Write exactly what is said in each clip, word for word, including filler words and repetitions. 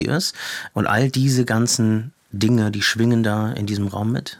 ist. Und all diese ganzen Dinge, die schwingen da in diesem Raum mit.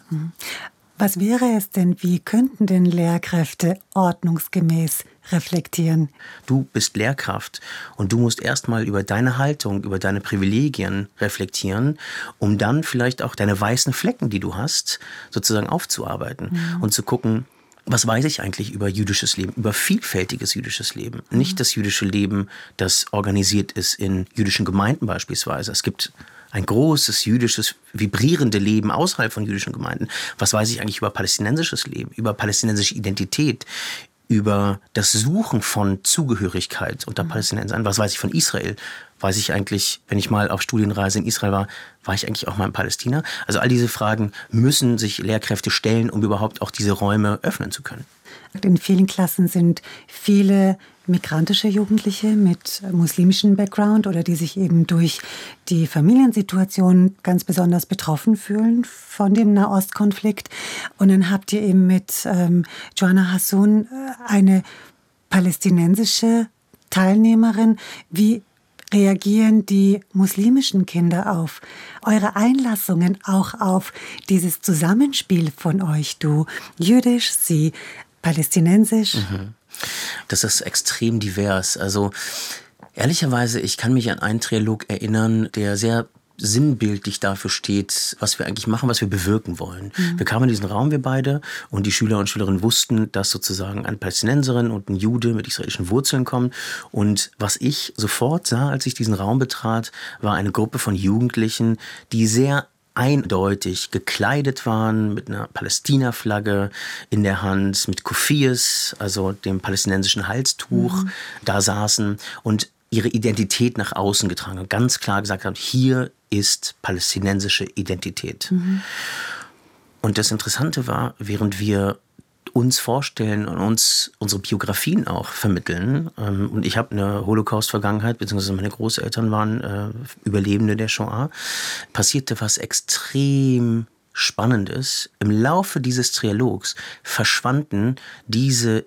Was wäre es denn, wie könnten denn Lehrkräfte ordnungsgemäß reflektieren? Du bist Lehrkraft und du musst erstmal über deine Haltung, über deine Privilegien reflektieren, um dann vielleicht auch deine weißen Flecken, die du hast, sozusagen aufzuarbeiten mhm. und zu gucken, was weiß ich eigentlich über jüdisches Leben, über vielfältiges jüdisches Leben? Mhm. Nicht das jüdische Leben, das organisiert ist in jüdischen Gemeinden beispielsweise. Es gibt ein großes jüdisches, vibrierende Leben außerhalb von jüdischen Gemeinden. Was weiß ich eigentlich über palästinensisches Leben, über palästinensische Identität, über das Suchen von Zugehörigkeit unter Palästinensern? Was weiß ich von Israel? Weiß ich eigentlich, wenn ich mal auf Studienreise in Israel war, war ich eigentlich auch mal in Palästina? Also all diese Fragen müssen sich Lehrkräfte stellen, um überhaupt auch diese Räume öffnen zu können. In vielen Klassen sind viele migrantische Jugendliche mit muslimischem Background oder die sich eben durch die Familiensituation ganz besonders betroffen fühlen von dem Nahostkonflikt. Und dann habt ihr eben mit ähm, Joanna Hassoun eine palästinensische Teilnehmerin. Wie reagieren die muslimischen Kinder auf eure Einlassungen, auch auf dieses Zusammenspiel von euch, du jüdisch, sie palästinensisch? Mhm. Das ist extrem divers. Also ehrlicherweise, ich kann mich an einen Trialog erinnern, der sehr sinnbildlich dafür steht, was wir eigentlich machen, was wir bewirken wollen. Mhm. Wir kamen in diesen Raum, wir beide, und die Schüler und Schülerinnen wussten, dass sozusagen eine Palästinenserin und ein Jude mit israelischen Wurzeln kommen. Und was ich sofort sah, als ich diesen Raum betrat, war eine Gruppe von Jugendlichen, die sehr eindeutig gekleidet waren, mit einer Palästina-Flagge in der Hand, mit Kufiyes, also dem palästinensischen Halstuch, mhm. da saßen und ihre Identität nach außen getragen haben. Ganz klar gesagt haben, hier ist palästinensische Identität. Mhm. Und das Interessante war, während wir uns vorstellen und uns unsere Biografien auch vermitteln. Und ich habe eine Holocaust-Vergangenheit, beziehungsweise meine Großeltern waren äh, Überlebende der Shoah. Passierte was extrem Spannendes. Im Laufe dieses Trialogs verschwanden diese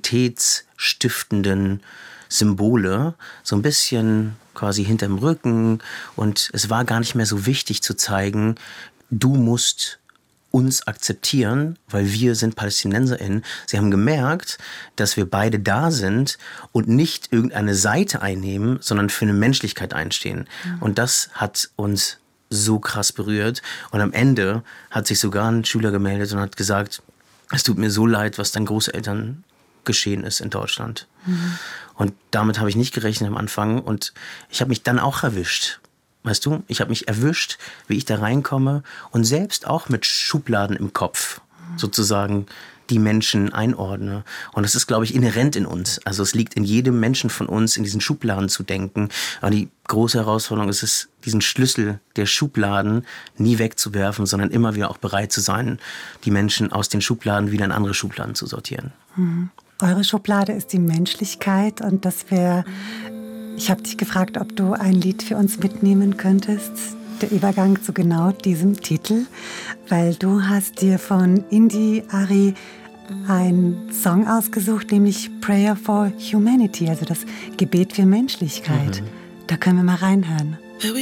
identitätsstiftenden Symbole so ein bisschen quasi hinterm Rücken. Und es war gar nicht mehr so wichtig zu zeigen, du musst uns akzeptieren, weil wir sind PalästinenserInnen. Sie haben gemerkt, dass wir beide da sind und nicht irgendeine Seite einnehmen, sondern für eine Menschlichkeit einstehen. Mhm. Und das hat uns so krass berührt. Und am Ende hat sich sogar ein Schüler gemeldet und hat gesagt, es tut mir so leid, was deinen Großeltern geschehen ist in Deutschland. Mhm. Und damit habe ich nicht gerechnet am Anfang. Und ich habe mich dann auch erwischt. Weißt du, ich habe mich erwischt, wie ich da reinkomme und selbst auch mit Schubladen im Kopf sozusagen die Menschen einordne. Und das ist, glaube ich, inhärent in uns. Also es liegt in jedem Menschen von uns, in diesen Schubladen zu denken. Aber die große Herausforderung ist es, diesen Schlüssel der Schubladen nie wegzuwerfen, sondern immer wieder auch bereit zu sein, die Menschen aus den Schubladen wieder in andere Schubladen zu sortieren. Mhm. Eure Schublade ist die Menschlichkeit und das wäre... Ich habe dich gefragt, ob du ein Lied für uns mitnehmen könntest, der Übergang zu genau diesem Titel, weil du hast dir von Indy Ari einen Song ausgesucht, nämlich Prayer for Humanity, also das Gebet für Menschlichkeit. Mhm. Da können wir mal reinhören.